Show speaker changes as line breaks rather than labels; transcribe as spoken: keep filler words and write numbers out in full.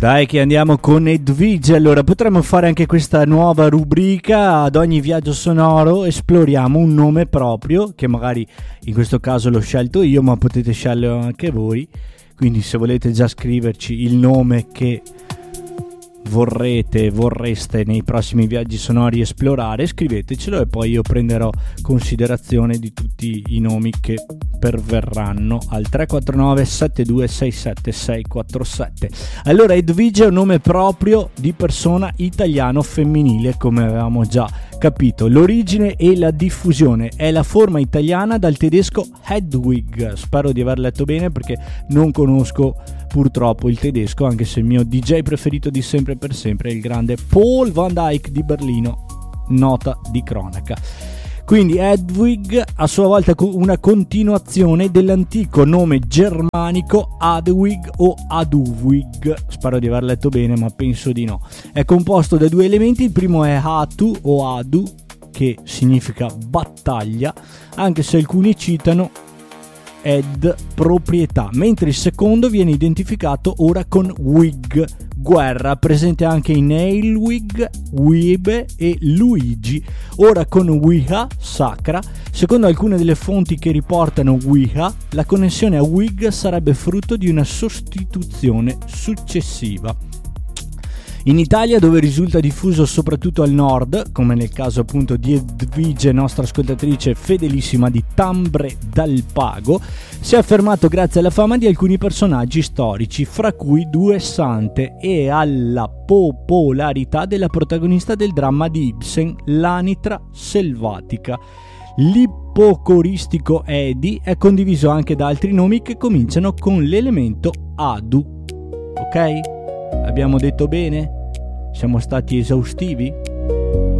Dai che andiamo con Edwige. Allora potremmo fare anche questa nuova rubrica: ad ogni viaggio sonoro esploriamo un nome proprio, che magari in questo caso l'ho scelto io, ma potete sceglierlo anche voi. Quindi se volete già scriverci il nome che vorrete, vorreste nei prossimi viaggi sonori esplorare, scrivetecelo e poi io prenderò considerazione di tutti i nomi che perverranno al tre quattro nove sette due sei sette sei quattro sette. Allora, Edwige è un nome proprio di persona italiano femminile, come avevamo già capito. L'origine e la diffusione è la forma italiana dal tedesco Hedwig. Spero di aver letto bene perché non conosco purtroppo il tedesco, anche se il mio D J preferito di sempre per sempre è il grande Paul Van Dyk di Berlino, nota di cronaca. Quindi Hedwig a sua volta una continuazione dell'antico nome germanico Adwig o Aduvig, spero di aver letto bene ma penso di no. È composto da due elementi: il primo è Hatu o Adu, che significa battaglia, anche se alcuni citano ed proprietà, mentre il secondo viene identificato ora con Wig, guerra, presente anche in Eilwig, Wiebe e Luigi, ora con Wiha, sacra. Secondo alcune delle fonti che riportano Wiha, la connessione a Wig sarebbe frutto di una sostituzione successiva. In Italia, dove risulta diffuso soprattutto al nord, come nel caso appunto di Edwige, nostra ascoltatrice fedelissima di Tambre dal Pago, si è affermato grazie alla fama di alcuni personaggi storici, fra cui due sante, e alla popolarità della protagonista del dramma di Ibsen, L'anitra selvatica. L'ipocoristico Edi è condiviso anche da altri nomi che cominciano con l'elemento Adu. Ok? Abbiamo detto bene? Siamo stati esaustivi?